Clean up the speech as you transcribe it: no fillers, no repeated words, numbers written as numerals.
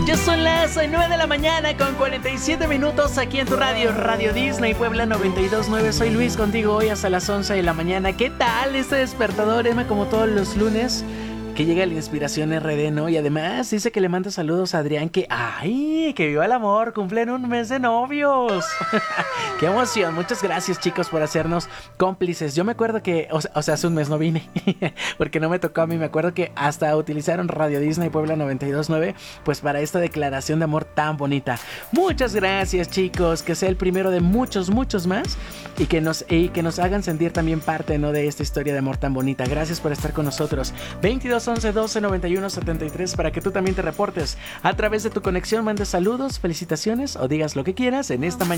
Ya son las 9 de la mañana con 47 minutos aquí en tu radio, Radio Disney Puebla 92.9. Soy Luis, contigo hoy hasta las 11 de la mañana. ¿Qué tal este despertador, Emma? Como todos los lunes que llega la Inspiración RD, ¿no? Y además dice que le manda saludos a Adrián, que viva el amor, cumplen un mes de novios. ¡Qué emoción! Muchas gracias, chicos, por hacernos cómplices. Yo me acuerdo que, o sea, hace un mes no vine, porque no me tocó a mí. Me acuerdo que hasta utilizaron Radio Disney Puebla 92.9, pues para esta declaración de amor tan bonita. Muchas gracias, chicos, que sea el primero de muchos, muchos más, y que nos hagan sentir también parte, ¿no?, de esta historia de amor tan bonita. Gracias por estar con nosotros. 22 11 12 91 73 para que tú también te reportes a través de tu conexión, mandes saludos, felicitaciones o digas lo que quieras en esta mañana.